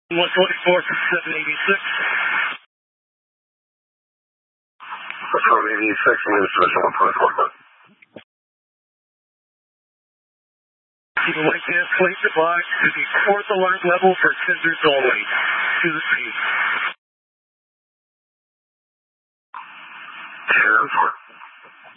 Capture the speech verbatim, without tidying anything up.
one twenty-four, seven eighty-six. seven eighty-six, administration one twenty-four. Keep a white gas plate supply to the fourth alert level for scissors only. To the sea. ten four.